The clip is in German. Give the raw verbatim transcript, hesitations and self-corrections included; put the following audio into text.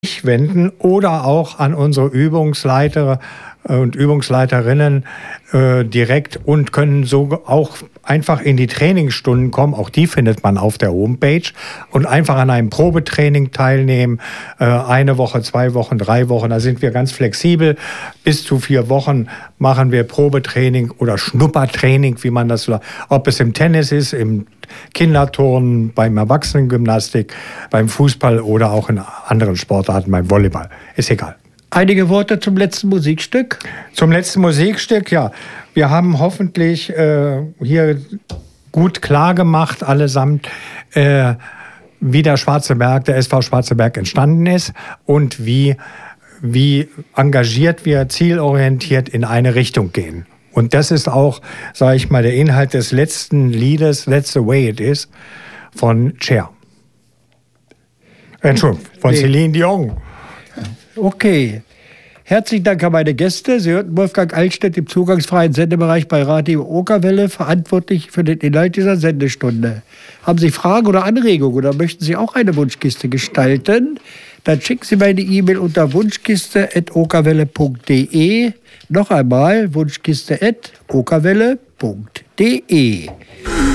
wenden oder auch an unsere Übungsleiter und Übungsleiterinnen äh, direkt und können so auch einfach in die Trainingsstunden kommen. Auch die findet man auf der Homepage und einfach an einem Probetraining teilnehmen. Äh, eine Woche, zwei Wochen, drei Wochen, da sind wir ganz flexibel. Bis zu vier Wochen machen wir Probetraining oder Schnuppertraining, wie man das, ob es im Tennis ist, im Kinderturnen, beim Erwachsenengymnastik, beim Fußball oder auch in anderen Sportarten, beim Volleyball. Ist egal. Einige Worte zum letzten Musikstück? Zum letzten Musikstück, ja. Wir haben hoffentlich äh, hier gut klar gemacht, allesamt, äh, wie der Schwarze Berg, der S V Schwarze Berg entstanden ist und wie, wie engagiert wir zielorientiert in eine Richtung gehen. Und das ist auch, sage ich mal, der Inhalt des letzten Liedes, That's the Way It Is, von Cher. Entschuldigung, von nee. Celine Dion. Okay. Herzlichen Dank an meine Gäste. Sie hörten Wolfgang Altstedt im zugangsfreien Sendebereich bei Radio Okerwelle, verantwortlich für den Inhalt dieser Sendestunde. Haben Sie Fragen oder Anregungen oder möchten Sie auch eine Wunschkiste gestalten? Dann schicken Sie mir eine E-Mail unter wunschkiste at okerwelle punkt de. Noch einmal wunschkiste at okerwelle punkt de.